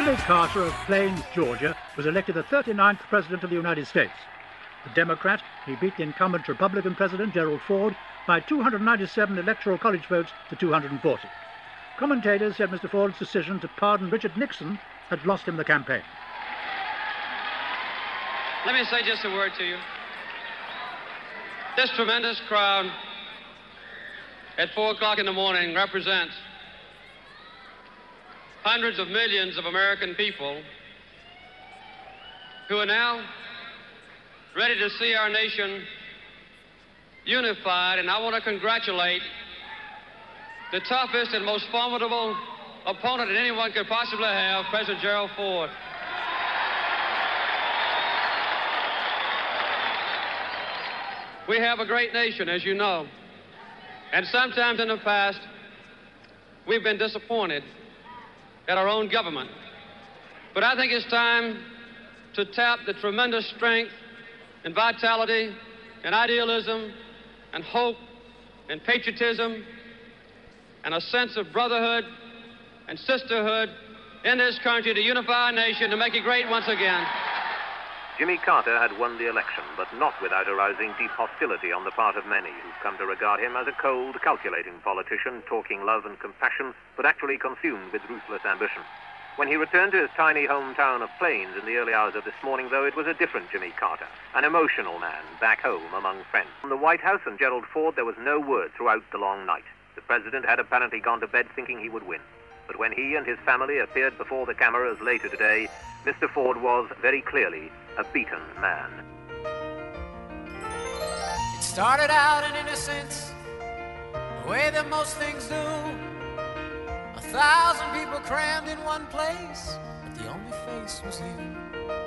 Jimmy Carter of Plains, Georgia, was elected the 39th President of the United States. The Democrat, he beat the incumbent Republican President Gerald Ford by 297 Electoral College votes to 240. Commentators said Mr. Ford's decision to pardon Richard Nixon had lost him the campaign. Let me say just a word to you. This tremendous crowd at 4 o'clock in the morning represents hundreds of millions of American people who are now ready to see our nation unified, and I want to congratulate the toughest and most formidable opponent that anyone could possibly have, President Gerald Ford. We have a great nation, as you know, and sometimes in the past, we've been disappointed at our own government. But I think it's time to tap the tremendous strength and vitality and idealism and hope and patriotism and a sense of brotherhood and sisterhood in this country to unify our nation, to make it great once again. Jimmy Carter had won the election, but not without arousing deep hostility on the part of many who've come to regard him as a cold, calculating politician, talking love and compassion, but actually consumed with ruthless ambition. When he returned to his tiny hometown of Plains in the early hours of this morning, though, it was a different Jimmy Carter, an emotional man back home among friends. From the White House and Gerald Ford, there was no word throughout the long night. The president had apparently gone to bed thinking he would win. But when he and his family appeared before the cameras later today, Mr. Ford was very clearly a beaten man. It started out in innocence, the way that most things do. 1,000 people crammed in one place, but the only face was you.